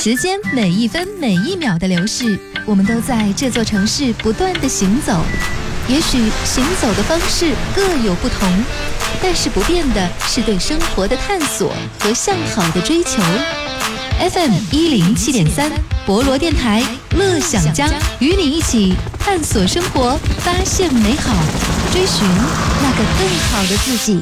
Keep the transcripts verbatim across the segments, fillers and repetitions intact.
时间每一分每一秒的流逝，我们都在这座城市不断的行走。也许行走的方式各有不同，但是不变的是对生活的探索和向好的追求。F M 一零七点三，博罗电台，乐享家，与你一起探索生活，发现美好，追寻那个更好的自己。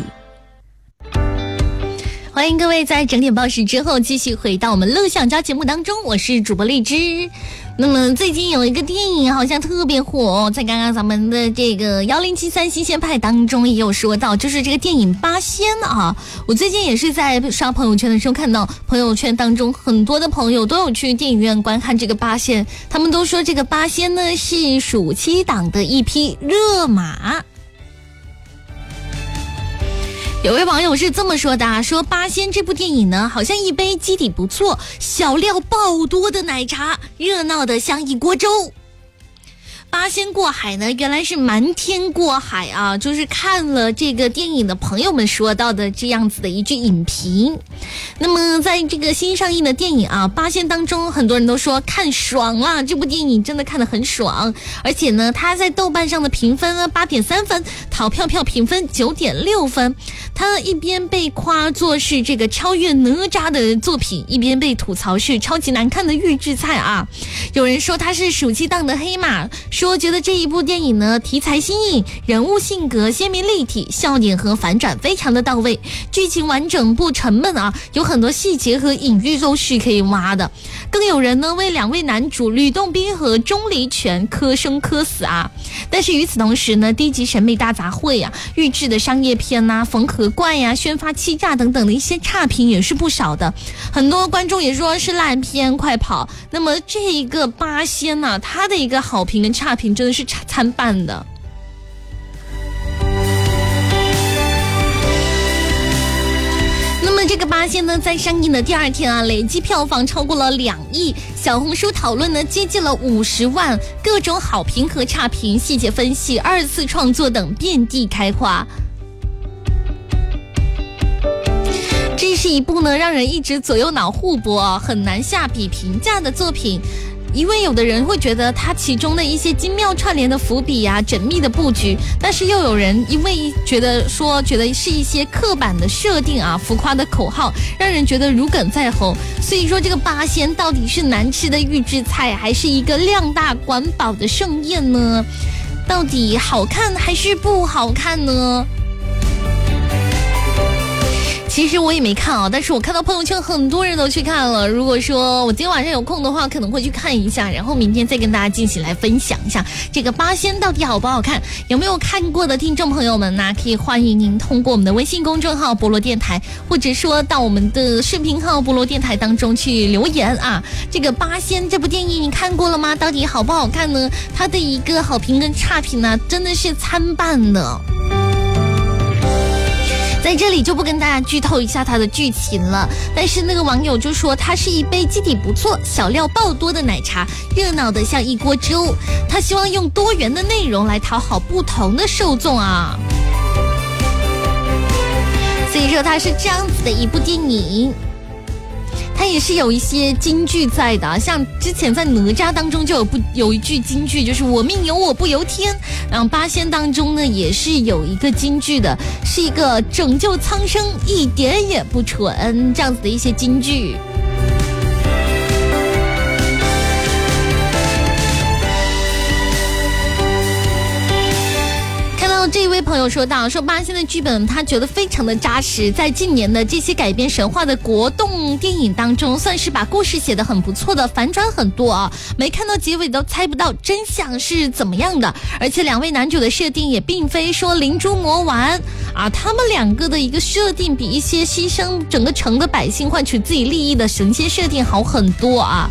欢迎各位在整点报时之后继续回到我们乐享家节目当中，我是主播荔枝。那么最近有一个电影好像特别火，在刚刚咱们的这个一零七三新鲜派当中也有说到，就是这个电影八仙啊。我最近也是在刷朋友圈的时候看到朋友圈当中很多的朋友都有去电影院观看这个八仙，他们都说这个八仙呢是暑期档的一匹热马。有位网友是这么说的啊，说八仙这部电影呢，好像一杯基底不错、小料爆多的奶茶，热闹的像一锅粥。八仙过海呢，原来是瞒天过海啊，就是看了这个电影的朋友们说到的这样子的一句影评。那么在这个新上映的电影啊八仙当中，很多人都说看爽了，这部电影真的看得很爽，而且呢它在豆瓣上的评分呢 八点三分，淘票票评分 九点六分。它一边被夸作是这个超越哪吒的作品，一边被吐槽是超级难看的预制菜啊。有人说它是暑期档的黑马，说觉得这一部电影呢题材新颖，人物性格鲜明立体，笑点和反转非常的到位，剧情完整不沉闷啊，有很多细节和隐喻都是可以挖的。更有人呢为两位男主吕洞宾和钟离权磕生磕死啊。但是与此同时呢，低级审美大杂烩啊，预制的商业片啊，缝合怪呀、啊、宣发欺诈等等的一些差评也是不少的，很多观众也说是烂片快跑。那么这一个八仙呢、啊，它的一个好评跟差评真的是参半的。那么这个八仙呢，在上映的第二天啊，累计票房超过了两亿，小红书讨论呢接近了五十万，各种好评和差评、细节分析、二次创作等遍地开花。这是一部呢让人一直左右脑互搏啊，很难下笔评价的作品。因为有的人会觉得它其中的一些精妙串联的伏笔啊，缜密的布局，但是又有人因为觉得说觉得是一些刻板的设定啊，浮夸的口号，让人觉得如鲠在喉。所以说这个八仙到底是难吃的预制菜，还是一个量大管饱的盛宴呢？到底好看还是不好看呢？其实我也没看啊，但是我看到朋友圈很多人都去看了。如果说我今天晚上有空的话，可能会去看一下，然后明天再跟大家进行来分享一下这个八仙到底好不好看。有没有看过的听众朋友们呢，可以欢迎您通过我们的微信公众号博罗电台，或者说到我们的视频号博罗电台当中去留言啊。这个八仙这部电影你看过了吗？到底好不好看呢？它的一个好评跟差评呢，真的是参半的。在这里就不跟大家剧透一下它的剧情了，但是那个网友就说它是一杯基底不错、小料爆多的奶茶，热闹的像一锅粥。他希望用多元的内容来讨好不同的受众啊，所以说它是这样子的一部电影。它也是有一些金句在的，像之前在哪吒当中就有不有一句金句，就是我命由我不由天。然后八仙当中呢也是有一个金句的，是一个拯救苍生一点也不蠢，这样子的一些金句。这位朋友说到，说八仙的剧本他觉得非常的扎实，在近年的这些改编神话的国动电影当中，算是把故事写得很不错的，反转很多啊，没看到结尾都猜不到真相是怎么样的。而且两位男主的设定也并非说灵珠魔丸啊，他们两个的一个设定比一些牺牲整个城的百姓换取自己利益的神仙设定好很多啊。